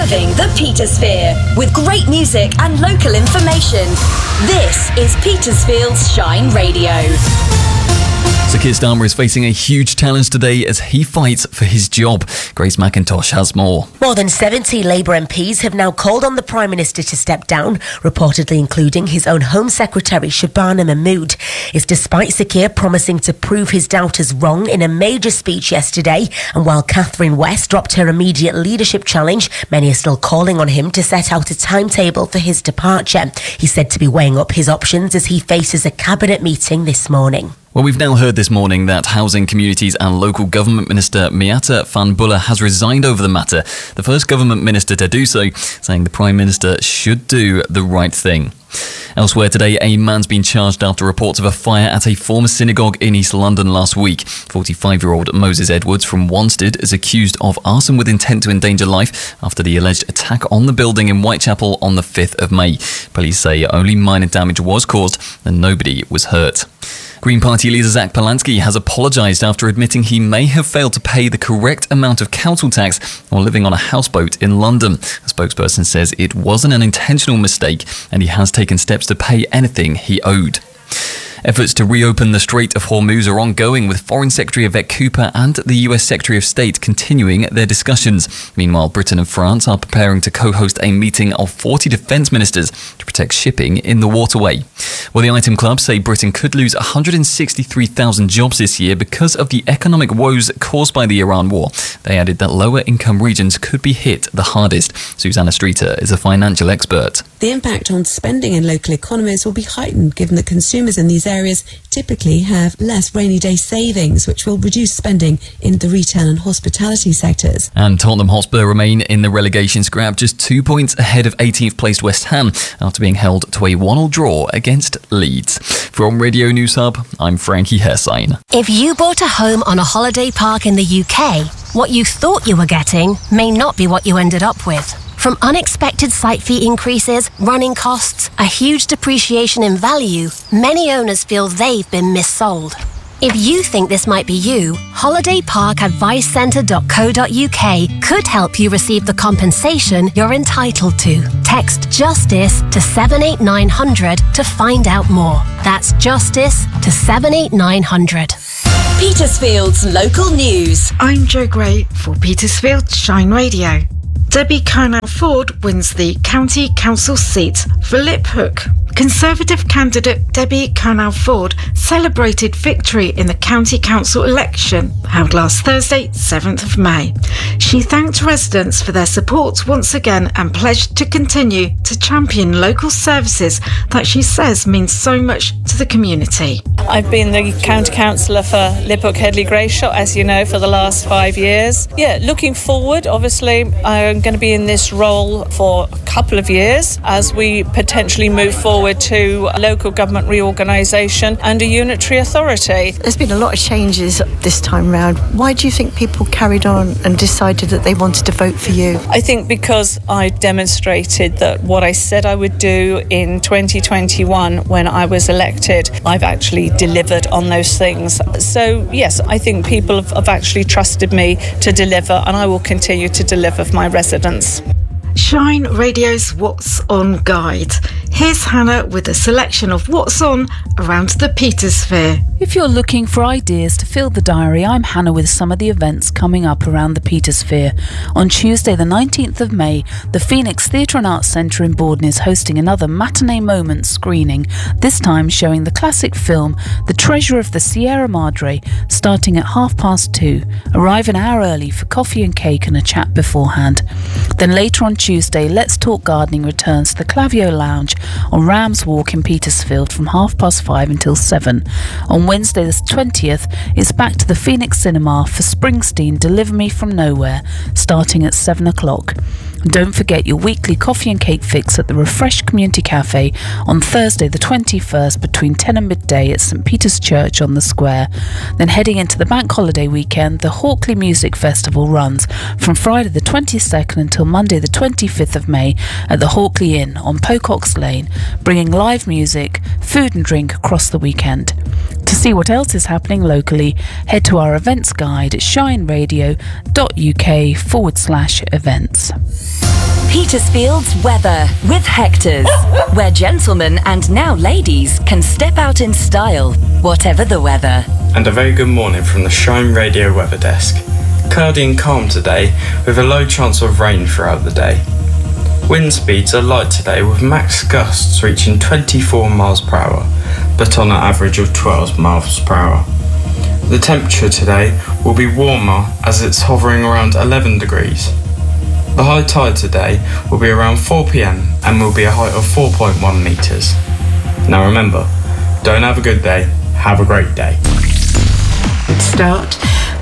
Serving the Petersphere with great music and local information. This is Petersfield's Shine Radio. Sir Keir Starmer is facing a huge challenge today as he fights for his job. Grace McIntosh has more. More than 70 Labour MPs have now called on the Prime Minister to step down, reportedly including his own Home Secretary Shabana Mahmood. It's despite Sir Keir promising to prove his doubters wrong in a major speech yesterday, and while Catherine West dropped her immediate leadership challenge, many are still calling on him to set out a timetable for his departure. He's said to be weighing up his options as he faces a cabinet meeting this morning. Well, we've now heard this morning that Housing, Communities and Local Government Minister Miatta Van Buller has resigned over the matter, the first government minister to do so, saying the Prime Minister should do the right thing. Elsewhere today, a man's been charged after reports of a fire at a former synagogue in East London last week. 45-year-old Moses Edwards from Wanstead is accused of arson with intent to endanger life after the alleged attack on the building in Whitechapel on the 5th of May. Police say only minor damage was caused and nobody was hurt. Green Party leader Zach Polansky has apologised after admitting he may have failed to pay the correct amount of council tax while living on a houseboat in London. A spokesperson says it wasn't an intentional mistake and he has taken steps to pay anything he owed. Efforts to reopen the Strait of Hormuz are ongoing, with Foreign Secretary Yvette Cooper and the US Secretary of State continuing their discussions. Meanwhile, Britain and France are preparing to co-host a meeting of 40 defence ministers to protect shipping in the waterway. Well, the Item Club say Britain could lose 163,000 jobs this year because of the economic woes caused by the Iran war. They added that lower income regions could be hit the hardest. Susanna Streeter is a financial expert. The impact on spending in local economies will be heightened given that consumers in these areas typically have less rainy day savings, which will reduce spending in the retail and hospitality sectors. And Tottenham Hotspur remain in the relegation scrap, just 2 points ahead of 18th placed West Ham after being held to a 1-1 draw against Leeds. From Radio News Hub, I'm Frankie Hersign. If you bought a home on a holiday park in the UK, what you thought you were getting may not be what you ended up with. From unexpected site fee increases, running costs, a huge depreciation in value, many owners feel they've been missold. If you think this might be you, holidayparkadvicecentre.co.uk could help you receive the compensation you're entitled to. Text JUSTICE to 78900 to find out more. That's JUSTICE to 78900. Petersfield's local news. I'm Jo Gray for Petersfield Shine Radio. Debbie Kernell-Ford wins the County Council seat for Liphook. Conservative candidate Debbie Kernell-Ford celebrated victory in the County Council election held last Thursday, 7th of May. She thanked residents for their support once again and pledged to continue to champion local services that she says mean so much to the community. I've been the County Councillor for Liphook Headley Grayshot, as you know, for the last 5 years. Looking forward, obviously, I'm going to be in this role for a couple of years as we potentially move forward to local government reorganisation and a unitary authority. There's been a lot of changes this time round. Why do you think people carried on and decided that they wanted to vote for you? I think because I demonstrated that what I said I would do in 2021 when I was elected, I've actually delivered on those things. So yes, I think people have actually trusted me to deliver, and I will continue to deliver for my residents. Shine Radio's What's On guide. Here's Hannah with a selection of what's on around the Petersphere. If you're looking for ideas to fill the diary, I'm Hannah with some of the events coming up around the Petersphere. On Tuesday the 19th of May, the Phoenix Theatre and Arts Centre in Borden is hosting another Matinee Moments screening, this time showing the classic film The Treasure of the Sierra Madre, starting at 2:30. Arrive an hour early for coffee and cake and a chat beforehand. Then later on Tuesday, Let's Talk Gardening returns to the Clavio Lounge on Rams Walk in Petersfield from 5:30 until 7. On Wednesday the 20th, it's back to the Phoenix Cinema for Springsteen Deliver Me From Nowhere, starting at 7 o'clock. And don't forget your weekly coffee and cake fix at the Refresh Community Cafe on Thursday the 21st between 10 and midday at St Peter's Church on the Square. Then heading into the bank holiday weekend, the Hawkley Music Festival runs from Friday the 22nd until Monday the 25th of May at the Hawkley Inn on Pocock's Lane. Lane, bringing live music, food and drink across the weekend. To see what else is happening locally, head to our events guide at shineradio.uk/events. Petersfield's weather with Hector's, where gentlemen and now ladies can step out in style, whatever the weather. And a very good morning from the Shine Radio weather desk. Cloudy and calm today, with a low chance of rain throughout the day. Wind speeds are light today, with max gusts reaching 24 miles per hour, but on an average of 12 miles per hour. The temperature today will be warmer as it's hovering around 11 degrees. The high tide today will be around 4 p.m. and will be a height of 4.1 metres. Now remember, don't have a good day, have a great day. Start